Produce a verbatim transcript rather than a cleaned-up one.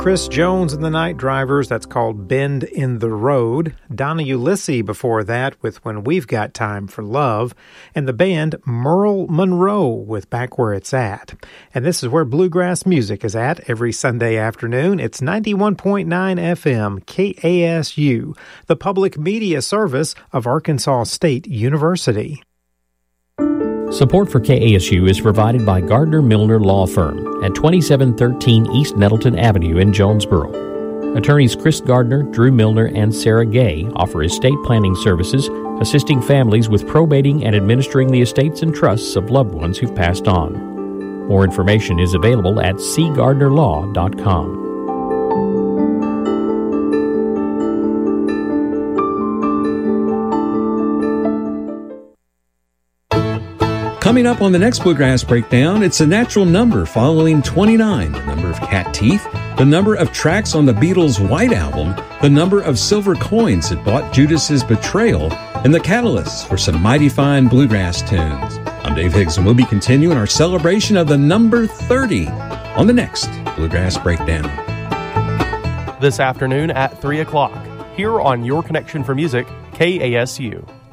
Chris Jones and the Night Drivers. That's called Bend in the Road. Donna Ulysses before that with When We've Got Time for Love. And the band Merle Monroe with Back Where It's At. And this is where bluegrass music is at every Sunday afternoon. It's ninety-one point nine F M, K A S U, the public media service of Arkansas State University. Support for K A S U is provided by Gardner Milner Law Firm at twenty-seven thirteen East Nettleton Avenue in Jonesboro. Attorneys Chris Gardner, Drew Milner, and Sarah Gay offer estate planning services, assisting families with probating and administering the estates and trusts of loved ones who've passed on. More information is available at c gardner law dot com. Coming up on the next Bluegrass Breakdown, it's a natural number following twenty-nine, the number of cat teeth, the number of tracks on the Beatles' White Album, the number of silver coins that bought Judas's Betrayal, and the catalysts for some mighty fine bluegrass tunes. I'm Dave Higgs, and we'll be continuing our celebration of the number thirty on the next Bluegrass Breakdown. This afternoon at three o'clock, here on Your Connection for Music, K A S U.